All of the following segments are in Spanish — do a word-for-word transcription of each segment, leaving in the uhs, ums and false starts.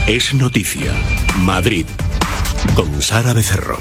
Es noticia. Madrid. Con Sara Becerro.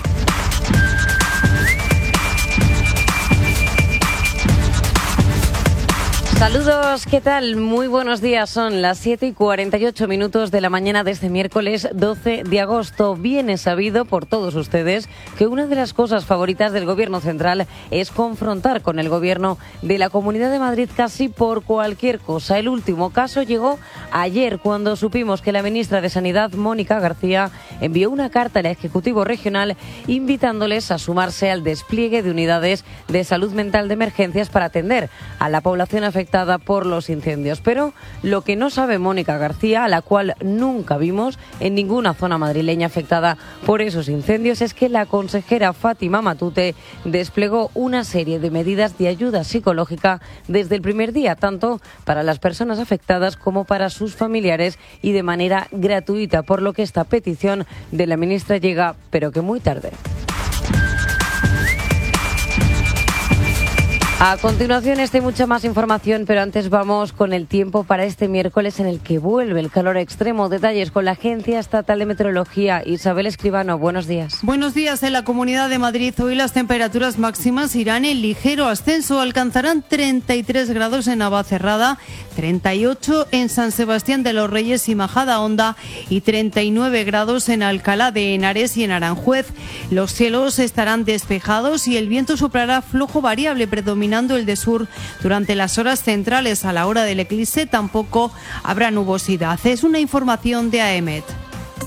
Saludos, ¿qué tal? Muy buenos días, son las siete y cuarenta y ocho minutos de la mañana de este miércoles doce de agosto. Bien es sabido por todos ustedes que una de las cosas favoritas del Gobierno central es confrontar con el Gobierno de la Comunidad de Madrid casi por cualquier cosa. El último caso llegó ayer cuando supimos que la ministra de Sanidad, Mónica García, envió una carta al Ejecutivo Regional invitándoles a sumarse al despliegue de unidades de salud mental de emergencias para atender a la población afectada por los incendios. Pero lo que no sabe Mónica García, a la cual nunca vimos en ninguna zona madrileña afectada por esos incendios, es que la consejera Fátima Matute desplegó una serie de medidas de ayuda psicológica desde el primer día, tanto para las personas afectadas como para sus familiares y de manera gratuita, por lo que esta petición de la ministra llega, pero que muy tarde. A continuación, esta y mucha más información, pero antes vamos con el tiempo para este miércoles en el que vuelve el calor extremo. Detalles con la Agencia Estatal de Meteorología. Isabel Escribano, buenos días. Buenos días. En la Comunidad de Madrid hoy las temperaturas máximas irán en ligero ascenso. Alcanzarán treinta y tres grados en Navacerrada, treinta y ocho en San Sebastián de los Reyes y Majadahonda y treinta y nueve grados en Alcalá de Henares y en Aranjuez. Los cielos estarán despejados y el viento soplará flojo variable, predominante el de sur durante las horas centrales. A la hora del eclipse tampoco habrá nubosidad. Es una información de A E M E T.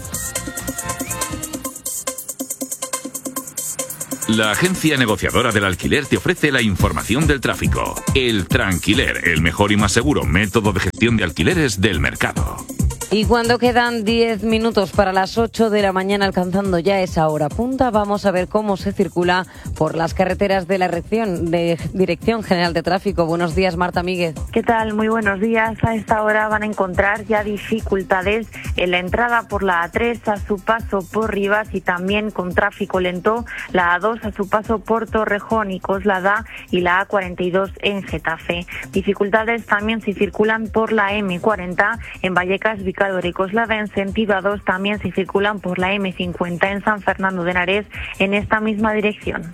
La agencia negociadora del alquiler te ofrece la información del tráfico. El Tranquiler, el mejor y más seguro método de gestión de alquileres del mercado. Y cuando quedan diez minutos para las ocho de la mañana, alcanzando ya esa hora punta, vamos a ver cómo se circula por las carreteras de la Dirección, de Dirección General de Tráfico. Buenos días, Marta Míguez. ¿Qué tal? Muy buenos días. A esta hora van a encontrar ya dificultades en la entrada por la A tres a su paso por Rivas y también con tráfico lento la A dos a su paso por Torrejón y Coslada y la A cuarenta y dos en Getafe. Dificultades también si circulan por la eme cuarenta en Vallecas, Vicálvaro y Coslada. En sentido A dos también se circulan por la eme cincuenta en San Fernando de Henares en esta misma dirección.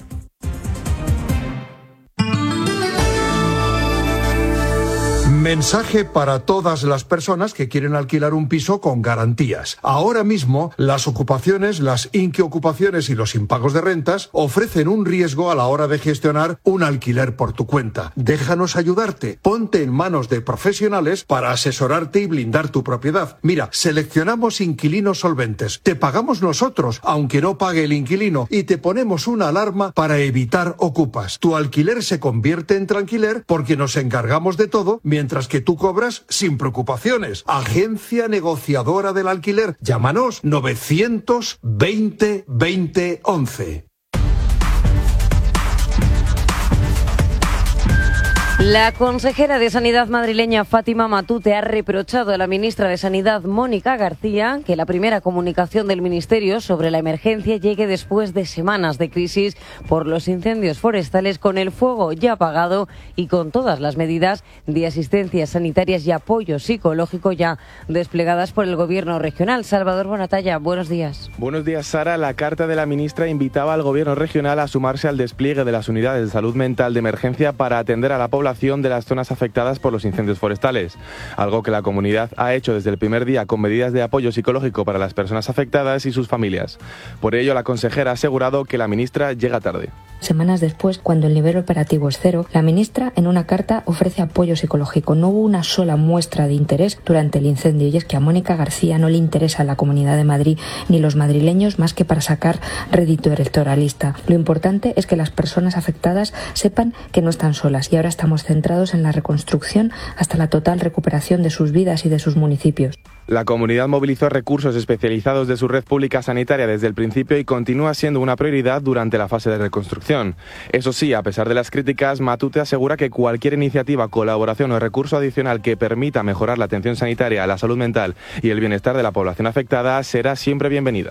Mensaje para todas las personas que quieren alquilar un piso con garantías. Ahora mismo, las ocupaciones, las inquiocupaciones y los impagos de rentas ofrecen un riesgo a la hora de gestionar un alquiler por tu cuenta. Déjanos ayudarte. Ponte en manos de profesionales para asesorarte y blindar tu propiedad. Mira, seleccionamos inquilinos solventes. Te pagamos nosotros, aunque no pague el inquilino, y te ponemos una alarma para evitar ocupas. Tu alquiler se convierte en tranquiler porque nos encargamos de todo, mientras Mientras que tú cobras sin preocupaciones. Agencia negociadora del alquiler. Llámanos novecientos veinte veinte once. La consejera de Sanidad madrileña Fátima Matute ha reprochado a la ministra de Sanidad Mónica García que la primera comunicación del Ministerio sobre la emergencia llegue después de semanas de crisis por los incendios forestales, con el fuego ya apagado y con todas las medidas de asistencia sanitarias y apoyo psicológico ya desplegadas por el Gobierno regional. Salvador Bonatalla, buenos días. Buenos días, Sara. La carta de la ministra invitaba al Gobierno regional a sumarse al despliegue de las unidades de salud mental de emergencia para atender a la población de las zonas afectadas por los incendios forestales, algo que la comunidad ha hecho desde el primer día con medidas de apoyo psicológico para las personas afectadas y sus familias. Por ello, la consejera ha asegurado que la ministra llega tarde. Semanas después, cuando el nivel operativo es cero, la ministra en una carta ofrece apoyo psicológico. No hubo una sola muestra de interés durante el incendio, y es que a Mónica García no le interesa la Comunidad de Madrid ni los madrileños más que para sacar rédito electoralista. Lo importante es que las personas afectadas sepan que no están solas, y ahora estamos centrados en la reconstrucción hasta la total recuperación de sus vidas y de sus municipios. La comunidad movilizó recursos especializados de su red pública sanitaria desde el principio y continúa siendo una prioridad durante la fase de reconstrucción. Eso sí, a pesar de las críticas, Matute asegura que cualquier iniciativa, colaboración o recurso adicional que permita mejorar la atención sanitaria, la salud mental y el bienestar de la población afectada será siempre bienvenida.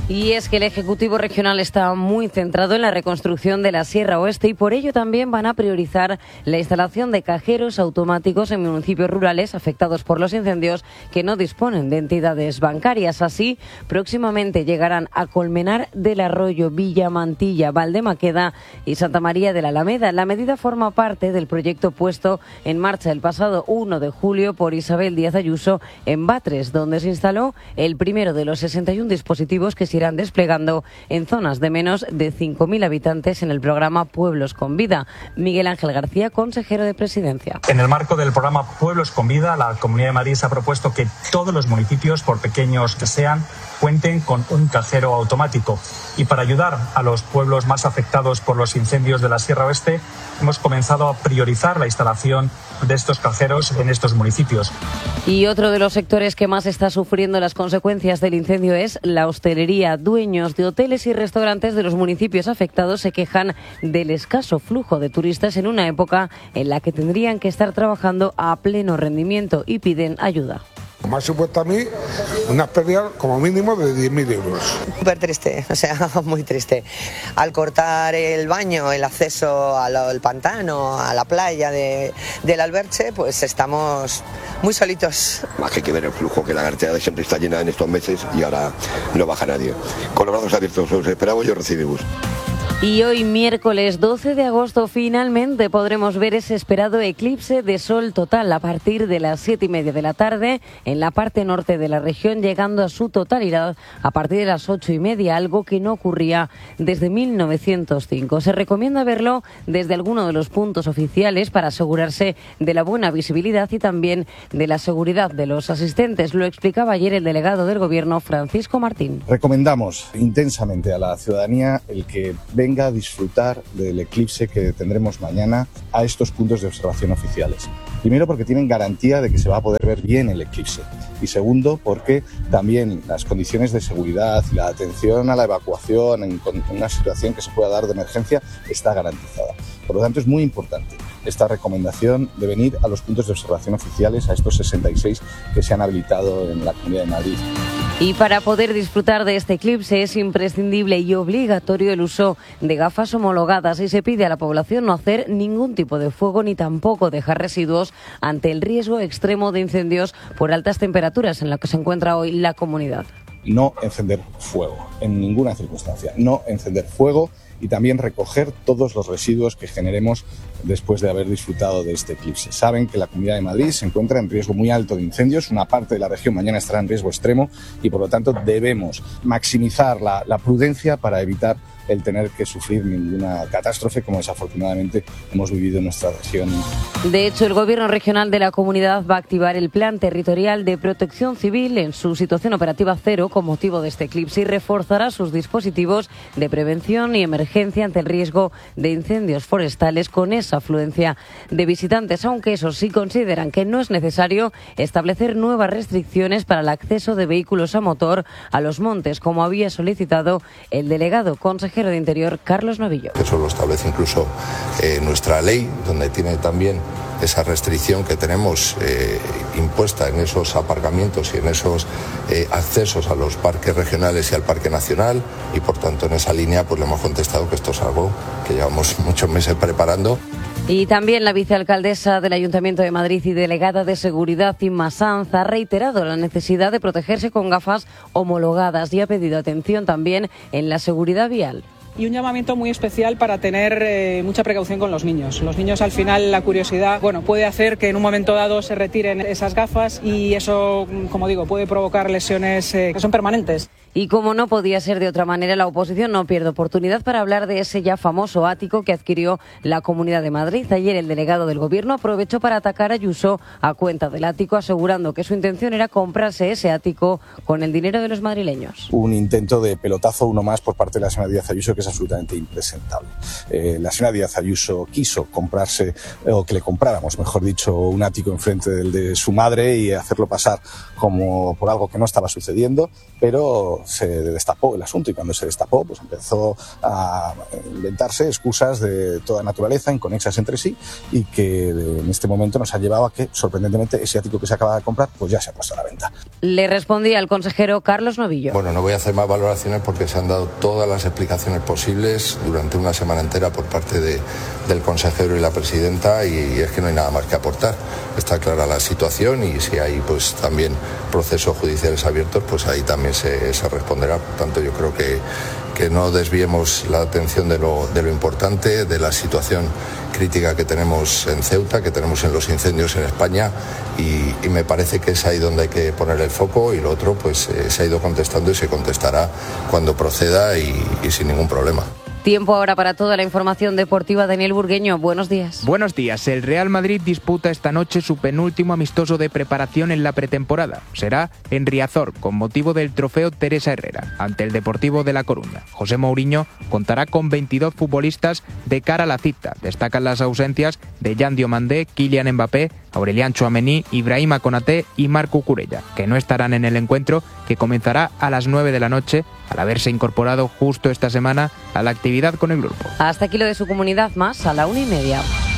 Y es que el Ejecutivo Regional está muy centrado en la reconstrucción de la Sierra Oeste y por ello también van a priorizar la instalación de cajeros automáticos en municipios rurales afectados por los incendios que no disponen de entidades bancarias. Así, próximamente llegarán a Colmenar del Arroyo, Villa Mantilla, Valdemaqueda y Santa María de la Alameda. La medida forma parte del proyecto puesto en marcha el pasado uno de julio por Isabel Díaz Ayuso en Batres, donde se instaló el primero de los sesenta y un dispositivos que se irán desplegando en zonas de menos de cinco mil habitantes en el programa Pueblos con Vida. Miguel Ángel García, consejero de Presidencia. En el marco del programa Pueblos con Vida, la Comunidad de Madrid se ha propuesto que todos los municipios, por pequeños que sean, cuenten con un cajero automático. Y para ayudar a los pueblos más afectados por los incendios de la Sierra Oeste, hemos comenzado a priorizar la instalación de estos cajeros en estos municipios. Y otro de los sectores que más está sufriendo las consecuencias del incendio es la hostelería. Dueños de hoteles y restaurantes de los municipios afectados se quejan del escaso flujo de turistas en una época en la que tendrían que estar trabajando a pleno rendimiento y piden ayuda. Me ha supuesto a mí unas pérdidas como mínimo de diez mil euros. Súper triste, o sea, muy triste. Al cortar el baño, el acceso al, al pantano, a la playa de, del Alberche, pues estamos muy solitos. Más que hay que ver el flujo, que la carretera siempre está llena en estos meses y ahora no baja nadie. Con los brazos abiertos os esperamos y os recibimos. Y hoy, miércoles doce de agosto, finalmente podremos ver ese esperado eclipse de sol total a partir de las siete y media de la tarde en la parte norte de la región, llegando a su totalidad a partir de las ocho y media, algo que no ocurría desde mil novecientos cinco. Se recomienda verlo desde alguno de los puntos oficiales para asegurarse de la buena visibilidad y también de la seguridad de los asistentes. Lo explicaba ayer el delegado del Gobierno, Francisco Martín. Recomendamos intensamente a la ciudadanía el que venga a disfrutar del eclipse que tendremos mañana a estos puntos de observación oficiales. Primero, porque tienen garantía de que se va a poder ver bien el eclipse. Y segundo, porque también las condiciones de seguridad y la atención a la evacuación en una situación que se pueda dar de emergencia está garantizada. Por lo tanto, es muy importante esta recomendación de venir a los puntos de observación oficiales, a estos sesenta y seis que se han habilitado en la Comunidad de Madrid. Y para poder disfrutar de este eclipse es imprescindible y obligatorio el uso de gafas homologadas y se pide a la población no hacer ningún tipo de fuego ni tampoco dejar residuos ante el riesgo extremo de incendios por altas temperaturas en la que se encuentra hoy la comunidad. No encender fuego, en ninguna circunstancia. No encender fuego y también recoger todos los residuos que generemos después de haber disfrutado de este eclipse. Saben que la Comunidad de Madrid se encuentra en riesgo muy alto de incendios, una parte de la región mañana estará en riesgo extremo y por lo tanto debemos maximizar la, la prudencia para evitar el tener que sufrir ninguna catástrofe como desafortunadamente hemos vivido en nuestra región. De hecho, el Gobierno regional de la comunidad va a activar el Plan Territorial de Protección Civil en su situación operativa cero con motivo de este eclipse y reforzará sus dispositivos de prevención y emergencia ante el riesgo de incendios forestales con esa afluencia de visitantes, aunque eso sí consideran que no es necesario establecer nuevas restricciones para el acceso de vehículos a motor a los montes, como había solicitado el delegado consejero de Interior, Carlos Novillo. Eso lo establece incluso eh, nuestra ley, donde tiene también esa restricción que tenemos eh, impuesta en esos aparcamientos y en esos eh, accesos a los parques regionales y al Parque Nacional y por tanto en esa línea pues le hemos contestado que esto es algo que llevamos muchos meses preparando. Y también la vicealcaldesa del Ayuntamiento de Madrid y delegada de Seguridad, Inma Sanz, ha reiterado la necesidad de protegerse con gafas homologadas y ha pedido atención también en la seguridad vial. Y un llamamiento muy especial para tener eh, mucha precaución con los niños. Los niños, al final, la curiosidad, bueno, puede hacer que en un momento dado se retiren esas gafas y eso, como digo, puede provocar lesiones eh, que son permanentes. Y como no podía ser de otra manera, la oposición no pierde oportunidad para hablar de ese ya famoso ático que adquirió la Comunidad de Madrid. Ayer el delegado del Gobierno aprovechó para atacar a Ayuso a cuenta del ático, asegurando que su intención era comprarse ese ático con el dinero de los madrileños. Un intento de pelotazo, uno más por parte de la señora Díaz Ayuso, que es absolutamente impresentable. Eh, la señora Díaz Ayuso quiso comprarse, o que le compráramos, mejor dicho, un ático enfrente del de su madre y hacerlo pasar como por algo que no estaba sucediendo, pero se destapó el asunto y cuando se destapó pues empezó a inventarse excusas de toda naturaleza, inconexas entre sí y que en este momento nos ha llevado a que sorprendentemente ese ático que se acaba de comprar pues ya se ha puesto a la venta. Le respondía el consejero Carlos Novillo. Bueno, no voy a hacer más valoraciones porque se han dado todas las explicaciones posibles durante una semana entera por parte de, del consejero y la presidenta, y es que no hay nada más que aportar. Está clara la situación y si hay pues también procesos judiciales abiertos, pues ahí también se, se responderá. Por tanto, yo creo que, que no desviemos la atención de lo, de lo importante, de la situación crítica que tenemos en Ceuta, que tenemos en los incendios en España, y, y me parece que es ahí donde hay que poner el foco, y lo otro pues eh, se ha ido contestando y se contestará cuando proceda y, y sin ningún problema. Tiempo ahora para toda la información deportiva. Daniel Burgueño, buenos días. Buenos días. El Real Madrid disputa esta noche su penúltimo amistoso de preparación en la pretemporada. Será en Riazor, con motivo del trofeo Teresa Herrera, ante el Deportivo de La Coruña. José Mourinho contará con veintidós futbolistas de cara a la cita. Destacan las ausencias de Yan Diomandé, Kylian Mbappé, Aurelian Tchouaméni, Ibrahima Konaté y Marc Cucurella, que no estarán en el encuentro, que comenzará a las nueve de la noche, al haberse incorporado justo esta semana a la actividad con el grupo. Hasta aquí lo de su comunidad, más a la una y media.